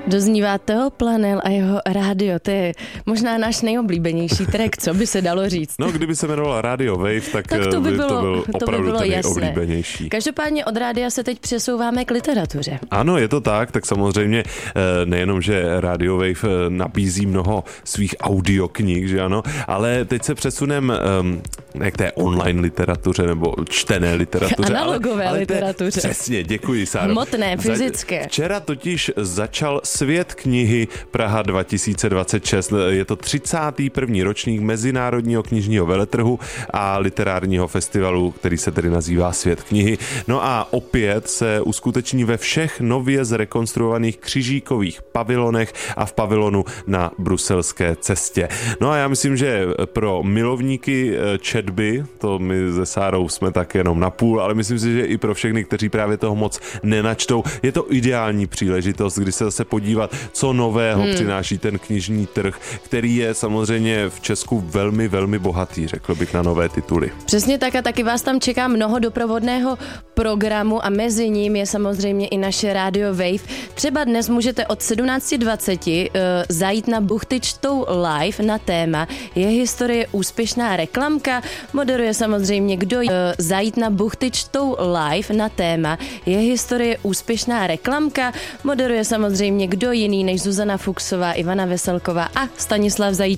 Doznívá Teo Planel a jeho rádio, to je možná náš nejoblíbenější track, co by se dalo říct. No, kdyby se jmenovala Radio Wave, tak to by byl opravdu ten nejoblíbenější. Každopádně od rádia se teď přesouváme k literatuře. Ano, je to tak samozřejmě nejenom, že Radio Wave nabízí mnoho svých audioknih, že ano, ale teď se přesuneme k té online literatuře nebo čtené literatuře. Analogové literatuře. Přesně, děkuji, Sáro. Hmotné, fyzické. Včera totiž začal Svět knihy Praha 2026. Je to 31. ročník Mezinárodního knižního veletrhu a literárního festivalu, který se tedy nazývá Svět knihy. No a opět se uskuteční ve všech nově zrekonstruovaných křižíkových pavilonech a v pavilonu na Bruselské cestě. No a já myslím, že pro milovníky četby, to my se Sárou jsme tak jenom na půl, ale myslím si, že i pro všechny, kteří právě toho moc nenačtou, je to ideální příležitost, kdy se zase podívat, co nového přináší ten knižní trh, který je samozřejmě v Česku velmi, velmi bohatý, řekl bych, na nové tituly. Přesně tak a taky vás tam čeká mnoho doprovodného programu a mezi ním je samozřejmě i naše Radio Wave. Třeba dnes můžete od 17:20 zajít na Buchty čtou live na téma Je historie úspěšná reklamka? Moderuje samozřejmě zajít na Buchty čtou live na téma Je historie úspěšná reklamka? Moderuje samozřejmě kdo jiný než Zuzana Fuchsová, Ivana Veselková a Stanislav Zajíček.